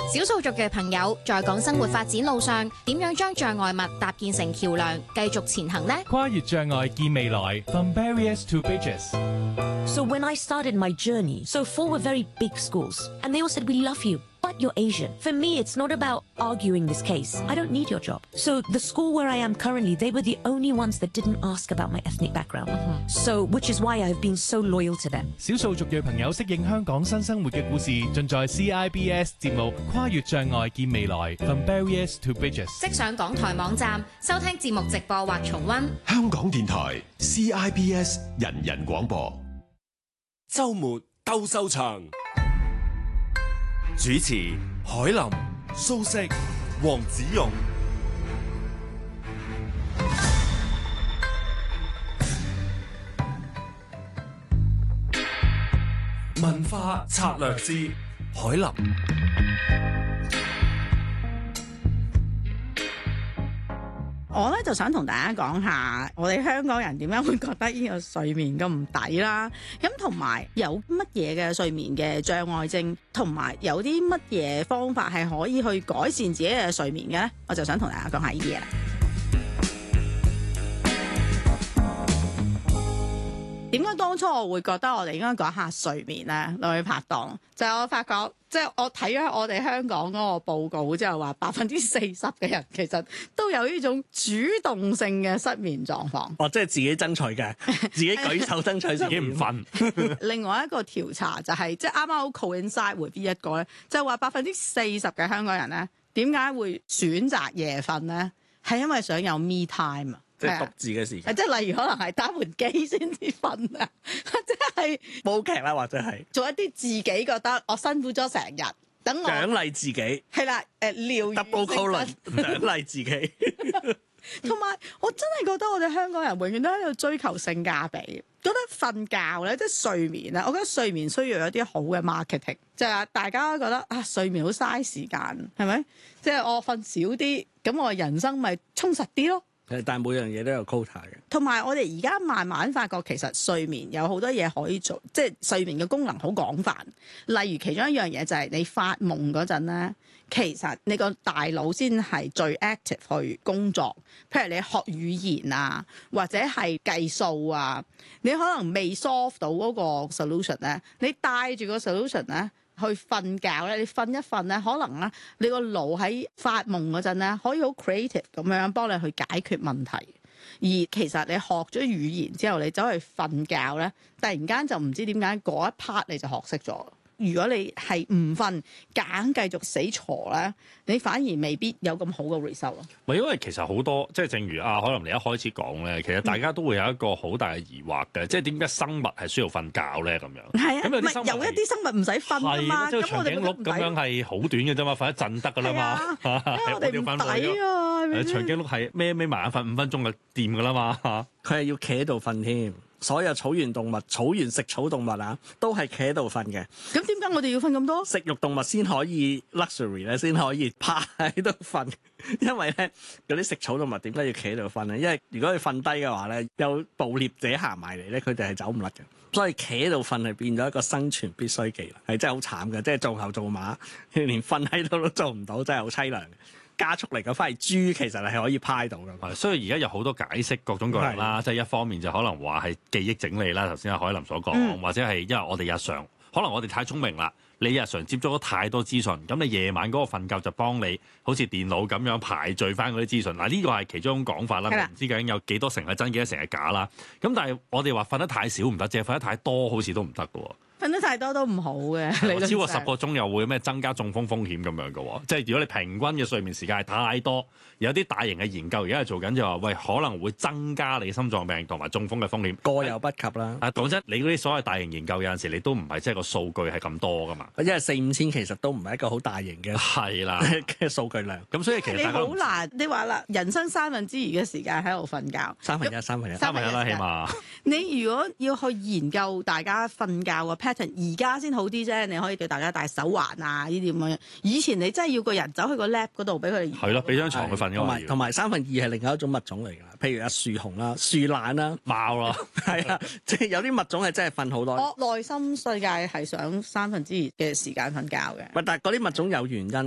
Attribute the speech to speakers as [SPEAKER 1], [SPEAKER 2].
[SPEAKER 1] 少數族嘅朋友在港生活發展路上，點樣將障礙物搭建成橋梁，繼續前行呢？
[SPEAKER 2] 跨越障礙見未來 ，From Barriers to Bridges。
[SPEAKER 3] So when I started my journey, so 4 were very big schools, and they all said, "We love you, but you're Asian." For me, it's not about arguing this case. I don't need your job. So the school where I am currently, they were the only ones that didn't ask about my ethnic background. So, which is why I've been so loyal to them.
[SPEAKER 2] 少數族裔朋友適應香港新生活嘅故事，盡在 CIBS 節目《跨越障礙見未來 From Barriers to Bridges》。
[SPEAKER 1] 即上港台網站收聽節目直播或重溫。
[SPEAKER 4] 香港電台 CIBS 人人廣播。
[SPEAKER 5] 週末鬥獸場，主持海林、蘇軾、黃子勇。文化策略之海林。
[SPEAKER 6] 我咧就想同大家講下，我哋香港人點解會覺得呢個睡眠咁唔抵啦？咁同埋有乜嘢嘅睡眠嘅障礙症，同埋有啲乜嘢方法係可以去改善自己嘅睡眠嘅咧？我就想同大家講下呢啲嘢啦。點解當初我會覺得我哋應該講下睡眠咧？兩位拍檔就係我發覺，即係我睇咗我哋香港嗰個報告之後，話40%嘅人其實都有呢種主動性嘅失眠狀況。
[SPEAKER 7] 哦，即係自己爭取嘅，自己舉手爭取，自己唔瞓。
[SPEAKER 6] 另外一個調查就係、即係啱啱好 coincide with 呢一個咧，就係話40%嘅香港人咧，點解會選擇夜瞓咧？係因為想有 me time 啊。
[SPEAKER 7] 即係獨自嘅時間，
[SPEAKER 6] 即係例如可能係打盤機先至瞓啊，或者係
[SPEAKER 7] 煲劇啦，或者係
[SPEAKER 6] 做一啲自己覺得我辛苦咗成日，等我
[SPEAKER 7] 獎勵自己
[SPEAKER 6] 係啦，療癒
[SPEAKER 7] double colon 獎勵自己。
[SPEAKER 6] 同埋我真係覺得我哋香港人永遠都喺度追求性價比，覺得瞓覺咧即係睡眠咧，我覺得睡眠需要有啲好嘅 marketing， 就係大家覺得啊睡眠好嘥時間，係咪？即係我瞓少啲，咁我人生咪充實啲咯。
[SPEAKER 7] 但係每樣嘢都有 quota 嘅，
[SPEAKER 6] 同埋我哋而家慢慢發覺，其實睡眠有好多嘢可以做，即係睡眠嘅功能好廣泛。例如其中一樣嘢就係你發夢嗰陣咧，其實你個大腦先係最 active 去工作。譬如你學語言啊，或者係計數啊，你可能未 solve 到嗰個 solution 咧，你帶住個 solution 咧。去瞓覺咧，你瞓一瞓咧，可能咧你個腦喺發夢嗰陣咧，可以好 creative 咁樣幫你去解決問題。而其實你學咗語言之後，你走去瞓覺咧，突然間就唔知點解嗰一 part 你就學識咗。如果你係唔瞓，夾硬繼續死坐咧，你反而未必有咁好嘅 result 咯。
[SPEAKER 8] 唔係因為其實好多即係正如可能你一開始講咧，其實大家都會有一個好大嘅疑惑嘅，即係點解生物係需要瞓覺咧咁樣？
[SPEAKER 6] 係啊，
[SPEAKER 8] 咁
[SPEAKER 6] 有一啲生物唔使瞓㗎嘛，
[SPEAKER 8] 即係
[SPEAKER 6] 咁我哋
[SPEAKER 8] 長頸鹿咁樣係好短嘅啫嘛，瞓一陣得㗎啦嘛。
[SPEAKER 6] 我哋唔抵啊！
[SPEAKER 8] 長頸鹿係孭埋眼瞓5分鐘就掂㗎啦嘛。
[SPEAKER 7] 佢係要企喺度瞓添。所有草原動物、草原食草動物啊，都係企喺度瞓嘅。
[SPEAKER 6] 咁點解我哋要瞓咁多？
[SPEAKER 7] 食肉動物先可以 luxury 咧，先可以趴喺度瞓。因為咧，嗰啲食草動物點解要企喺度瞓咧？因為如果佢瞓低嘅話咧，有捕獵者行埋嚟咧，佢哋係走唔甩嘅。所以企喺度瞓係變咗一個生存必須技能，係真係好慘嘅。即係做牛做馬，連瞓喺度都做唔到，真係好凄涼嘅。加速嚟嘅，反而豬其實係可以趴到㗎。
[SPEAKER 8] 所以而家有好多解釋各種各樣啦，即係一方面就可能話係記憶整理啦，頭先阿海林所講，或者係因為我哋日常可能我哋太聰明啦，你日常接觸咗太多資訊，咁你夜晚嗰個瞓覺就幫你好似電腦咁樣排序翻嗰啲資訊。嗱呢個係其中一種講法啦，唔知究竟有幾多成係真，幾多成係假啦。咁但係我哋話瞓得太少唔得，淨係瞓得太多好似都唔得㗎喎。
[SPEAKER 6] 瞓得太多都唔好嘅，
[SPEAKER 8] 超過10個鐘又會咩增加中風風險咁樣嘅喎，即係如果你平均嘅睡眠時間係太多，有啲大型嘅研究而家係做緊就話，喂可能會增加你心臟病同埋中風嘅風險，
[SPEAKER 7] 過猶不及啦。
[SPEAKER 8] 講真，你嗰啲所謂大型研究有陣時你都唔係即係個數據係咁多噶嘛，
[SPEAKER 7] 因為4-5千其實都唔係一個好大型嘅
[SPEAKER 8] 係啦
[SPEAKER 7] 嘅數據量。
[SPEAKER 8] 咁所以其實
[SPEAKER 6] 你好難，你話啦，人生2/3嘅時間喺度瞓覺，
[SPEAKER 7] 三分一啦，
[SPEAKER 8] 起碼。
[SPEAKER 6] 你如果要去研究大家瞓覺嘅 pattern，而家先好啲啫。你可以對大家戴手環啊，呢啲咁樣。以前你真係要個人走去個 lab 嗰度俾佢哋。
[SPEAKER 8] 係咯，俾張床佢瞓㗎嘛。
[SPEAKER 7] 同埋3分2係另外一種物種嚟㗎，譬如阿樹熊啦、樹懶啦、
[SPEAKER 8] 貓啦，
[SPEAKER 7] 係啊，即係有啲物種係真係瞓好多。
[SPEAKER 6] 我內心世界係想2/3嘅時間瞓覺嘅。
[SPEAKER 7] 但係嗰啲物種有原因